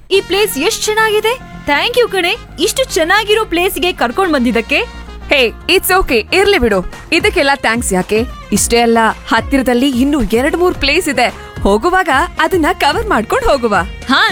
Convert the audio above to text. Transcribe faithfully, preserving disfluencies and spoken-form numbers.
ಈ ಪ್ಲೇಸ್ ಎಷ್ಟ್ ಚೆನ್ನಾಗಿದೆ. ಥ್ಯಾಂಕ್ ಯು ಕಣೆ, ಇಷ್ಟು ಚೆನ್ನಾಗಿರೋ ಪ್ಲೇಸ್ಗೆ ಕರ್ಕೊಂಡ್ ಬಂದಿದ್ದಕ್ಕೆ. ಹೇ, ಇಟ್ಸ್ ಓಕೆ, ಇರ್ಲಿ ಬಿಡು. ಇದಕ್ಕೆಲ್ಲ ಥ್ಯಾಂಕ್ಸ್ ಯಾಕೆ? ಇಷ್ಟೇ ಅಲ್ಲ, ಹತ್ತಿರದಲ್ಲಿ ಇನ್ನೂ ಎರಡ್ ಮೂರ್ ಪ್ಲೇಸ್ ಇದೆ. ಹೋಗುವಾಗ ಅದನ್ನ ಕವರ್ ಮಾಡ್ಕೊಂಡು ಹೋಗುವ. ಹಾ